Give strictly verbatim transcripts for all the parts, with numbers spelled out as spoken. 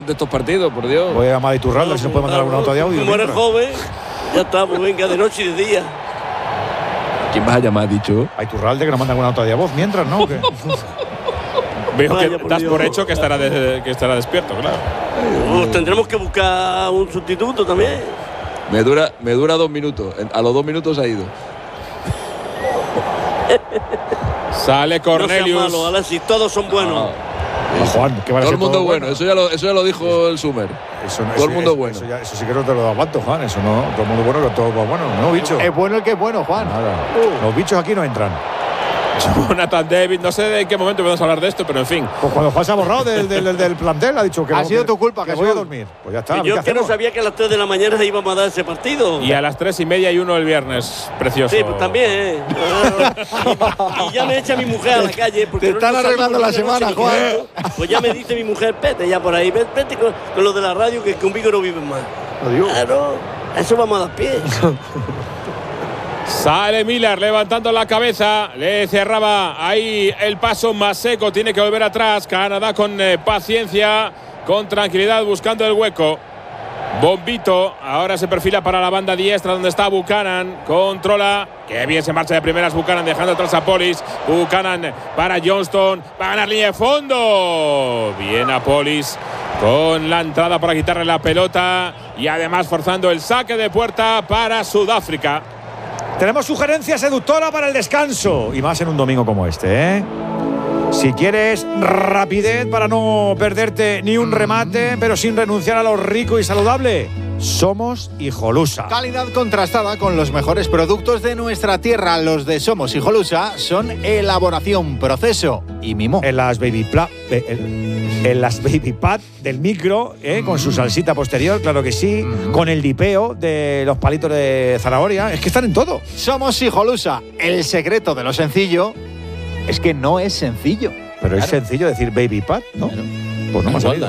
de estos partidos, por Dios. Voy a llamar a Iturralde, no, si nos puede mandar alguna nota de audio. Como eres joven, ya está, pues venga, de noche y de día. ¿Quién vas a llamar, dicho? A Iturralde, que nos manda alguna nota de voz mientras, ¿no? Veo que por das Dios. por hecho que estará, de, que estará despierto, claro. Pues tendremos que buscar un sustituto también. Me dura, me dura dos minutos. A los dos minutos ha ido. Sale Cornelius. No seas malo, Alexis, todos son buenos. No, Juan, ¿qué va a todo ser el mundo todo bueno. bueno. Eso, ya lo, eso ya lo dijo el Sumer. Eso, todo eso, el mundo eso, bueno. Eso, ya, eso sí que no te lo aguanto, Juan. Eso no. Todo el mundo bueno, que todo es bueno. No, bicho. Es bueno el que es bueno, Juan. Nada. Uh. Los bichos aquí no entran. Jonathan David, no sé de qué momento podemos hablar de esto, pero en fin. Pues cuando Juan se ha borrado del, del, del plantel, ha dicho que ha no, sido que, tu culpa, que que voy a dormir. Pues ya está. Y yo es que no sabía que a las tres de la mañana íbamos a dar ese partido. Y a las tres y media y uno el viernes. Precioso. Sí, pues también, ¿eh? y, y ya me echa mi mujer a la calle. Porque Te no están arreglando la semana, Juan. Pues ya me dice mi mujer, vete ya por ahí, vete, vete con, con lo de la radio, que conmigo no viven más. Adiós. Claro, a eso vamos a dar pie. Sale Miller levantando la cabeza, le cerraba ahí el paso más seco, tiene que volver atrás. Canadá con eh, paciencia, con tranquilidad, buscando el hueco. Bombito, ahora se perfila para la banda diestra donde está Buchanan, controla, que bien se marcha de primeras Buchanan dejando atrás a Polis. Buchanan para Johnston, va a ganar línea de fondo. Bien a Polis con la entrada para quitarle la pelota y además forzando el saque de puerta para Sudáfrica. Tenemos sugerencia seductora para el descanso y más en un domingo como este, ¿eh? Si quieres rapidez para no perderte ni un remate, pero sin renunciar a lo rico y saludable, Somos Hijolusa. Calidad contrastada con los mejores productos de nuestra tierra. Los de Somos Hijolusa son elaboración, proceso y mimo. En las baby pla, en, en las baby pad del micro, ¿eh? Con su salsita posterior, claro que sí, con el dipeo de los palitos de zanahoria. Es que están en todo. Somos Hijolusa. El secreto de lo sencillo es que no es sencillo. Pero claro, es sencillo decir baby pad, ¿no? Claro. Pues no me ha salido.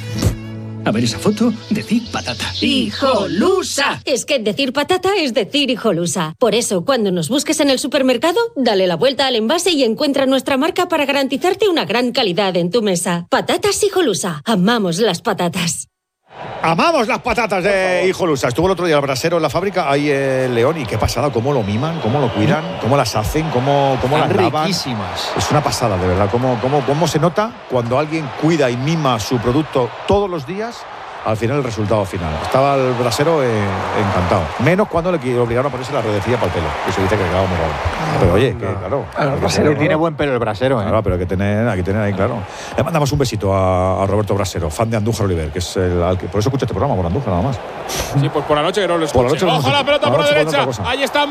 A ver esa foto, decir patata. ¡Hijolusa! Es que decir patata es decir Hijolusa. Por eso, cuando nos busques en el supermercado, dale la vuelta al envase y encuentra nuestra marca para garantizarte una gran calidad en tu mesa. Patatas Hijolusa. Amamos las patatas. Amamos las patatas de Hijolusa. Estuvo el otro día el brasero en la fábrica, ahí en León, y qué pasada, cómo lo miman, cómo lo cuidan, cómo las hacen, cómo, cómo las lavan. Riquísimas. Es una pasada, de verdad, cómo, cómo, cómo se nota cuando alguien cuida y mima su producto todos los días, al final el resultado final. Estaba el brasero eh, encantado. Menos cuando le obligaron a ponerse la redecilla para el pelo. Eso dice que quedaba muy raro. Pero oye, que claro. El brasero tiene buen pelo el brasero, ¿eh? Claro, pero hay que tener, hay que tener ahí, claro. Le mandamos un besito a, a Roberto Brasero, fan de Andújar Oliver, que es el al que por eso escucha este programa, por Andújar nada más. Sí, pues por la noche que no lo escuche. Por la noche no ¡Ojo lo la pelota por la derecha! Cosa. Ahí está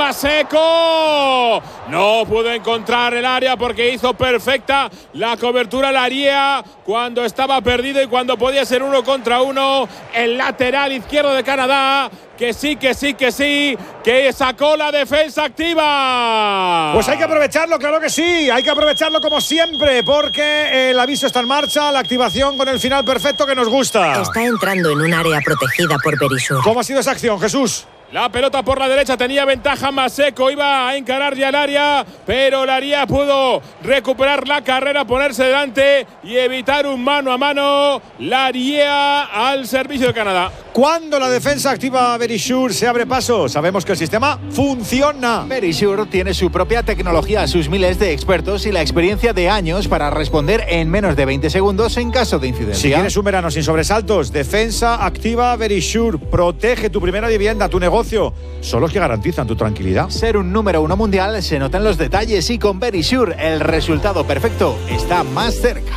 Maseco. No pudo encontrar el área porque hizo perfecta la cobertura Laría cuando estaba perdido y cuando podía ser uno contra uno. El lateral izquierdo de Canadá, que sí, que sí, que sí, que sacó la defensa activa. Pues hay que aprovecharlo, claro que sí, hay que aprovecharlo como siempre, porque el aviso está en marcha, la activación con el final perfecto que nos gusta. Está entrando en un área protegida por Berisur. ¿Cómo ha sido esa acción, Jesús? La pelota por la derecha, tenía ventaja Maseco, iba a encarar ya el área, pero Laría pudo recuperar la carrera, ponerse delante y evitar un mano a mano. Laría al servicio de Canadá. Cuando la defensa activa Berisur se abre paso, sabemos que el sistema funciona. Berisur tiene su propia tecnología, sus miles de expertos y la experiencia de años para responder en menos de veinte segundos en caso de incidencia. Si quieres un verano sin sobresaltos, defensa activa Berisur. Protege tu primera vivienda, tu negocio. Son los que garantizan tu tranquilidad. Ser un número uno mundial se nota en los detalles y con Berisur el resultado perfecto está más cerca.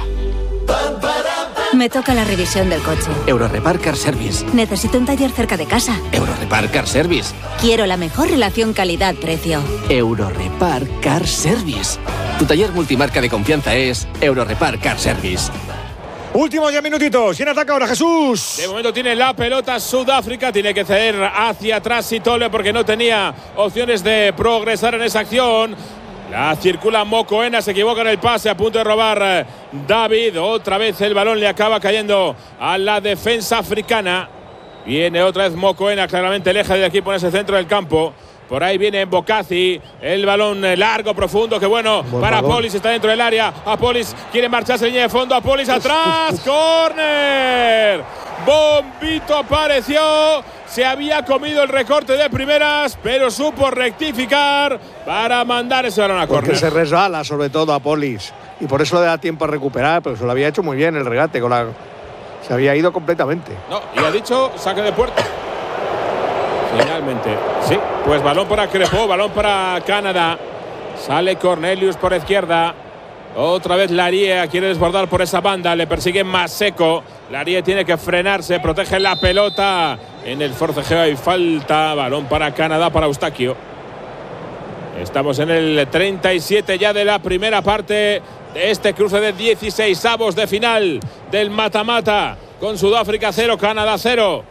Me toca la revisión del coche. Eurorepar Car Service. Necesito un taller cerca de casa. Eurorepar Car Service. Quiero la mejor relación calidad-precio. Eurorepar Car Service. Tu taller multimarca de confianza es Eurorepar Car Service. Últimos diez minutitos. ¿Quién ataca ahora, Jesús? De momento tiene la pelota Sudáfrica. Tiene que ceder hacia atrás Sitole porque no tenía opciones de progresar en esa acción. La circula Mokoena, se equivoca en el pase, a punto de robar David. Otra vez el balón le acaba cayendo a la defensa africana. Viene otra vez Mokoena, claramente lejos de aquí, pone ese centro del campo. Por ahí viene Bocazzi. El balón largo, profundo. Que bueno Buen para balón. Apolis. Está dentro del área. Apolis quiere marcharse en línea de fondo. Apolis atrás. ¡Córner! Bombito apareció. Se había comido el recorte de primeras, pero supo rectificar para mandar ese balón a Porque córner. se resbala, sobre todo a Polis. Y por eso le da tiempo a recuperar, pero se lo había hecho muy bien el regate. Con la... Se había ido completamente. No, y ha dicho saque de puerta. Finalmente, sí. Pues balón para Crepó, balón para Canadá. Sale Cornelius por izquierda. Otra vez Larie quiere desbordar por esa banda. Le persigue Masseco. Larie tiene que frenarse, protege la pelota. En el forcejeo hay falta. Balón para Canadá, para Eustaquio. Estamos en el treinta y siete ya de la primera parte de este cruce de dieciseisavos de final del mata-mata. Con Sudáfrica cero, Canadá cero.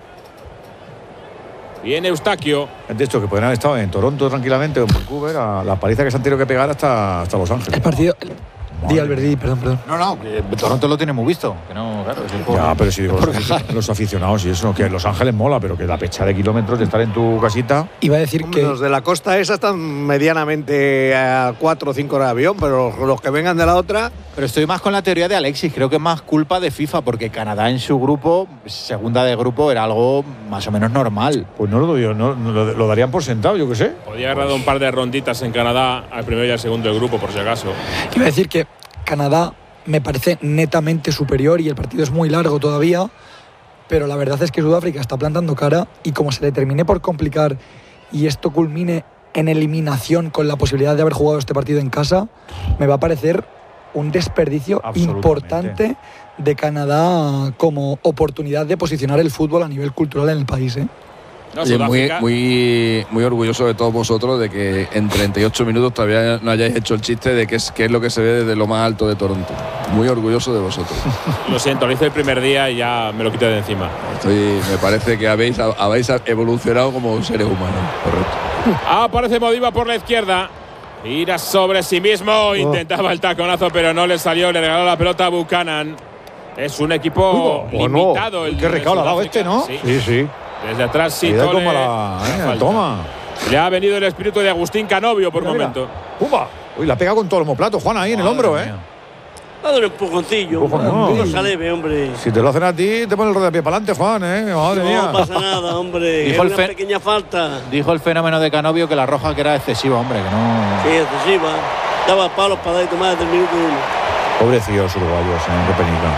Viene Eustaquio. De hecho, que podrían haber estado en Toronto tranquilamente o en Vancouver, a la paliza que se han tenido que pegar hasta, hasta Los Ángeles. El partido. Di Alberdi, perdón, perdón. No, no, que Toronto lo tiene muy visto. Que no, claro, es el pobre. Ya, pero si digo, los, los aficionados y eso, que Los Ángeles mola, pero que la pecha de kilómetros de estar en tu casita. Iba a decir Hombre, que. los de la costa esa están medianamente a cuatro o cinco horas de avión, pero los, los que vengan de la otra. Pero estoy más con la teoría de Alexis. Creo que es más culpa de FIFA, porque Canadá en su grupo, segunda de grupo, era algo más o menos normal. Pues no lo doy, no, no, lo, lo darían por sentado, yo qué sé. Podría haber dado un par de ronditas en Canadá al primero y al segundo del grupo, por si acaso. Iba a decir que Canadá me parece netamente superior y el partido es muy largo todavía, pero la verdad es que Sudáfrica está plantando cara y como se le termine por complicar y esto culmine en eliminación con la posibilidad de haber jugado este partido en casa, me va a parecer un desperdicio importante de Canadá como oportunidad de posicionar el fútbol a nivel cultural en el país, ¿eh? No, Oye, muy, Sudáfrica. muy, muy orgulloso de todos vosotros de que en treinta y ocho minutos todavía no hayáis hecho el chiste de que es, que es lo que se ve desde lo más alto de Toronto. Muy orgulloso de vosotros. Lo siento, lo hice el primer día y ya me lo quité de encima. Estoy, me parece que habéis, habéis evolucionado como seres humanos. Correcto. Aparece Modiba por la izquierda. Gira sobre sí mismo. Intentaba el taconazo, pero no le salió. Le regaló la pelota a Buchanan. Es un equipo Uy, bueno, limitado. El qué recao le ha dado Sudáfrica. este, ¿no? Sí. Sí, sí. Desde atrás sí, Cuidado Tole. como la, eh, Falta. toma. Le ha venido el espíritu de Agustín Canovio por Mira, mira. momento. ¡Pumba! Uy, la pega con todo el homoplato, Juan, ahí en el hombro, ¿eh? Dale un empujoncillo. Empujón, hombre. no. Una cosa leve, hombre. Si te lo hacen a ti, te ponen el rodapié para adelante, Juan, ¿eh? Madre mía. No pasa nada, hombre. Dijo Es el una fe- pequeña falta. Dijo el fenómeno de Canovio que la roja que era excesiva, hombre, que no. Sí, excesiva. Daba palos para dar y tomar desde el minuto uno. Pobrecillos uruguayos, ¿eh? Qué penica.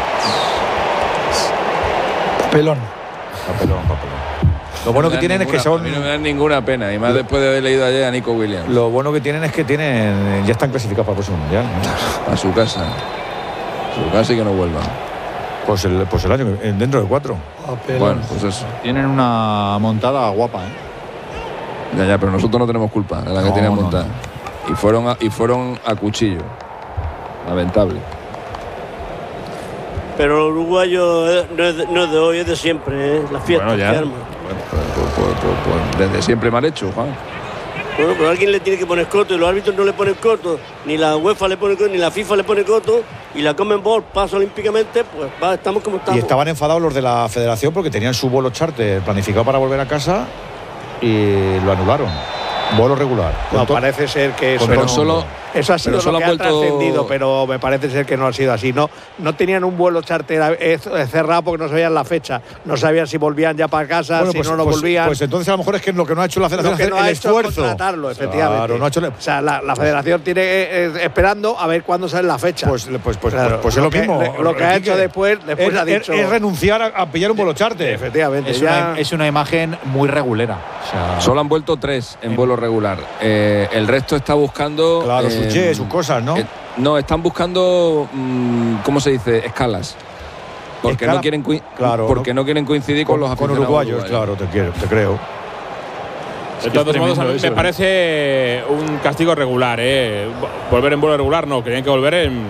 Pelón. Papelón, papelón. Lo bueno que tienen es que son. A mí no me dan ninguna pena. Y más después de haber leído ayer a Nico Williams. Lo bueno que tienen es que tienen. Ya están clasificados para el próximo mundial, ¿no? A su casa. A su casa y que no vuelvan. Pues el, pues el año, que- dentro de cuatro. Bueno, pues eso. Tienen una montada guapa, ¿eh? Ya, ya, pero nosotros no tenemos culpa de la que No, tienen no, montada. Y fueron a, y fueron a cuchillo. Lamentable. Pero el uruguayo eh, no es de, no es de hoy, es de siempre, ¿eh? La fiesta Bueno, ya. que arma. Bueno, pues, pues, pues, pues, pues, desde siempre mal hecho, Juan. Bueno, pero alguien le tiene que poner coto y los árbitros no le ponen coto. Ni la UEFA le pone coto, ni la FIFA le pone coto. Y la Conmebol pasa olímpicamente, pues va, estamos como estamos. Y estaban enfadados los de la federación porque tenían su vuelo charter planificado para volver a casa y lo anularon. Vuelo regular. No, Con to- parece ser que eso, con todo Pero el solo, mundo. eso ha sido pero solo lo que han ha vuelto- trascendido, pero me parece ser que no ha sido así. No, no tenían un vuelo charter eh, cerrado porque no sabían la fecha. No sabían si volvían ya para casa, Bueno, si pues, no, no pues- volvían. pues entonces a lo mejor es que lo que no ha hecho la federación Lo que es no hacer ha el hecho es esfuerzo. contratarlo, efectivamente. Claro, no ha hecho el- O sea, la, la federación tiene eh, esperando a ver cuándo sale la fecha. Pues, pues, pues, Claro, pues, pues es lo que- mismo. Lo que ha Quique. hecho después, después es, ha es- dicho. es renunciar a, a pillar un vuelo charter. Efectivamente. Es ya- una, es una imagen muy regulera. O sea, solo han vuelto tres en vuelo regular. Eh, el resto está buscando. Claro, eh, sus jets, sus cosas, ¿no? eh, no, están buscando. mm, ¿Cómo se dice? Escalas. Porque, Escala- no, quieren, coi- claro, porque no- no quieren coincidir con, con, los con aficionados uruguayos, claro, te quiero, te creo. De todos modos, a mí me parece un castigo regular, ¿eh? Volver en vuelo regular no, querían que volver en, en-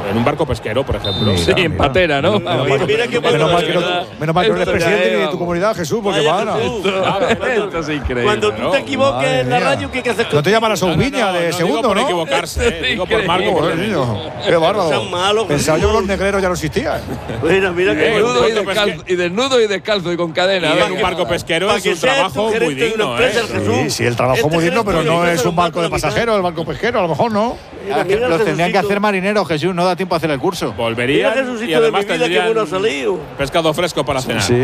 en un barco pesquero, por ejemplo. Mira, Sí, en mira. patera, ¿no? Menos, Mira, mal, mira qué menos bueno, mal que no, ¿verdad? menos mal que no eres Esto presidente ya ni de lleva. tu comunidad, Jesús, porque Vaya van a- Jesús. Esto es increíble. Cuando tú ¿no? te equivoques Madre en la mía. radio, ¿qué hay que hacer? No te llaman a No, no, Soubiña no, de no digo segundo, por ¿no? equivocarse, eh, digo por Marco. Joder, Porque- niño, qué bárbaro. Sean malos, Pensaba yo que Jesús. los negreros ya no existían. Mira, mira qué Eh, bueno. Desnudo y, Cuento descalzo, y desnudo y descalzo y con cadena. Y en venga. un barco pesquero Para es que un sea trabajo tu muy gerente de una digno, empresa, ¿eh? el Jesús. Sí, sí, el trabajo Este muy digno, gerente pero de no una es un empresa barco de lo mata la pasajeros, el barco pesquero, a lo mejor no. Mira, Ah, que mira, los tendrían que Jesucito. hacer marineros, Jesús, no da tiempo a hacer el curso. Volverían Mira, Jesucito, y además de mi vida, qué tendrían bueno ha salido. pescado fresco para cenar. Sí.